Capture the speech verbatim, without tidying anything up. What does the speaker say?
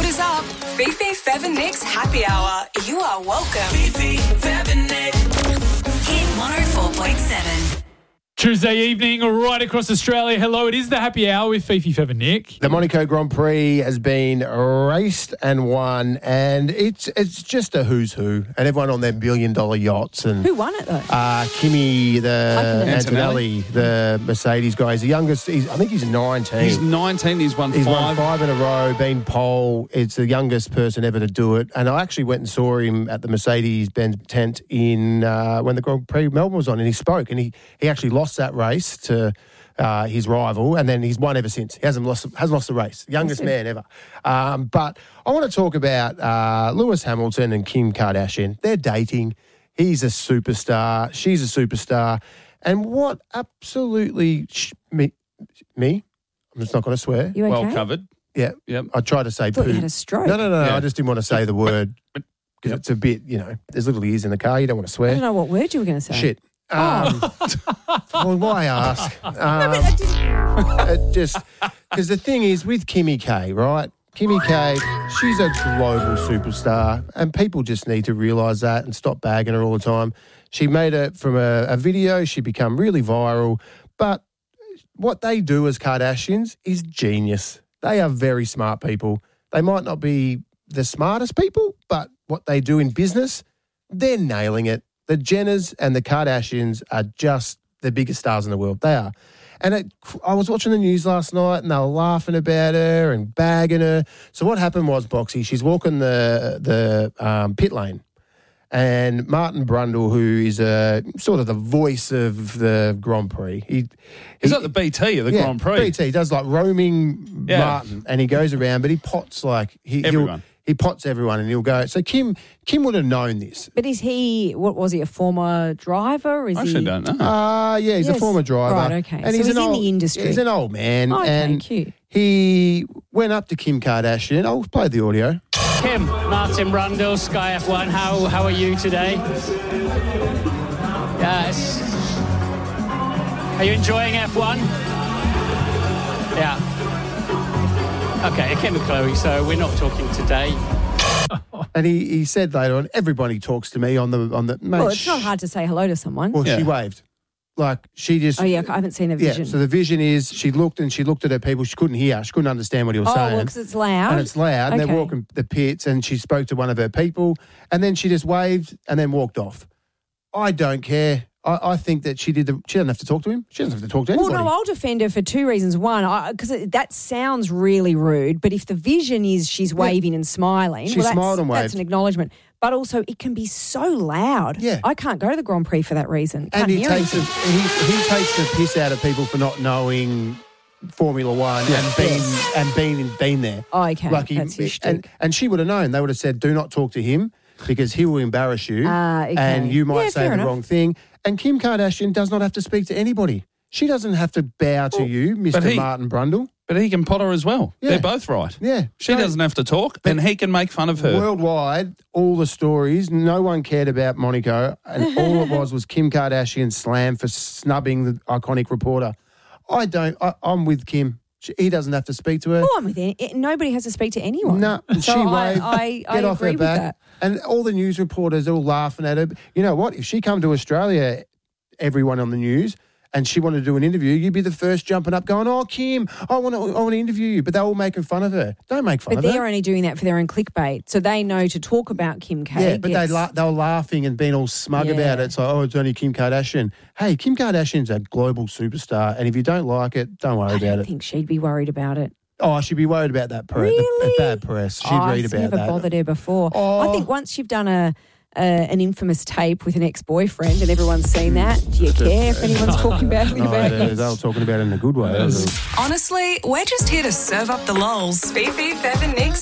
is up. Fifi, Fev and Nick's Happy Hour. You are welcome. Fifi, Fev and Nick. Hit one oh four point seven. Tuesday evening, right across Australia. Hello, it is the Happy Hour with Fifi, Fev and Nick. The Monaco Grand Prix has been raced and won, and it's it's just a who's who, and everyone on their billion dollar yachts. And Who won it though? Uh, Kimi, the Antonelli. Antonelli, the Mercedes guy. He's the youngest. He's, I think he's nineteen. He's nineteen. He's won He's five. won five in a row, been pole. It's the youngest person ever to do it. And I actually went and saw him at the Mercedes-Benz tent in uh, when the Grand Prix Melbourne was on, and he spoke, and he, he actually lost that race to uh, his rival, and then he's won ever since. He hasn't lost hasn't lost a race. Youngest man ever. Um, but I want to talk about uh, Lewis Hamilton and Kim Kardashian. They're dating. He's a superstar. She's a superstar. And what absolutely sh- me, me? I'm just not going to swear. You okay? Well covered. Yeah. Yep. I tried to say I thought poo. you had a stroke. No, no, no, no. Yeah. I just didn't want to say the word because Yep. it's a bit, you know, there's little ears in the car. You don't want to I swear. don't know what word you were going to say. Shit. Um, well, why ask? Um, it just because the thing is with Kimi K, right? Kimi K, she's a global superstar, and people just need to realise that and stop bagging her all the time. She made it from a, a video. She become really viral, but what they do as Kardashians is genius. They are very smart people. They might not be the smartest people, but what they do in business, they're nailing it. The Jenners and the Kardashians are just the biggest stars in the world. They are. And it, I was watching the news last night and they were laughing about her and bagging her. So what happened was, Boxy, she's walking the the um, pit lane, and Martin Brundle, who is a, sort of the voice of the Grand Prix. He, He's he- like the B T of the yeah, Grand Prix. B T, he does like roaming Yeah. Martin, and he goes around, but he pots like he, he'll- Everyone. He pots everyone, and he'll go. So Kim, Kim would have known this. But is he, what was he, a former driver? Is I actually he, don't know. Uh, yeah, he's Yes. a former driver. Right, okay. And So he's, he's an in the old, industry. He's an old man. Oh, okay, and cute. He went up to Kim Kardashian. I'll play the audio. Kim, Martin Brundle, Sky F one. How how are you today? Yes. Are you enjoying F one? Yeah. Okay, Kim and Chloe. So we're not talking today. And he, he said later on, everybody talks to me on the on the. Mate, Well, it's not hard to say hello to someone. Well, Yeah. she waved. Like she just. Oh, yeah, I haven't seen the Yeah, vision. so the vision is she looked and she looked at her people. She couldn't hear. She couldn't understand what he was oh, saying. well, because it's loud. And it's loud. And Okay. they're walking the pits, and she spoke to one of her people, and then she just waved and then walked off. I don't care. I, I think that she did. The, she doesn't have to talk to him. She doesn't have to talk to anybody. Well, no, I'll defend her for two reasons. One, because that sounds really rude, but if the vision is she's waving and smiling, She well, that's, smiled and that's waved. an acknowledgement. But also, it can be so loud. Yeah. I can't go to the Grand Prix for that reason. Can't and he hear takes it. the, he, he takes the piss out of people for not knowing Formula One and being Yes. and being been there. Oh, okay, Like he, that's his and, shtick. and she would have known. They would have said, "Do not talk to him because he will embarrass you, Ah, okay. and you might Yeah, say fair the enough. wrong thing." And Kim Kardashian does not have to speak to anybody. She doesn't have to bow to you, Mister he- Martin Brundle. But he can pot her as well. Yeah. They're both right. Yeah, She so- doesn't have to talk, and he can make fun of her. Worldwide, all the stories, no one cared about Monaco, and all it was was Kim Kardashian slammed for snubbing the iconic reporter. I don't. I, I'm with Kim. She, he doesn't have to speak to her. Oh, I'm with it. it- Nobody has to speak to anyone. No, so she I, waved. I, I Get off agree her with back. that. And all the news reporters are all laughing at her. You know what? If she come to Australia, everyone on the news, and she wanted to do an interview, you'd be the first jumping up, going, "Oh, Kim, I want to, I want to interview you." But they're all making fun of her. Don't make fun But of they're her. only doing that for their own clickbait. So they know to talk about Kim K. Yeah, but they gets- la- they were laughing and being all smug Yeah. about it. It's like, oh, it's only Kim Kardashian. Hey, Kim Kardashian's a global superstar, and if you don't like it, don't worry I about don't it. think she'd be worried about it. Oh, she'd be worried about that press, the, Really? the bad press. She'd oh, read it's about never that. bothered her before. Oh. I think once you've done a, a an infamous tape with an ex-boyfriend and everyone's seen that, do you care if anyone's talking badly No, about they, it? they were talking about it in a good way. Honestly, we're just here to serve up the lols. Fifi, Fev and Nick's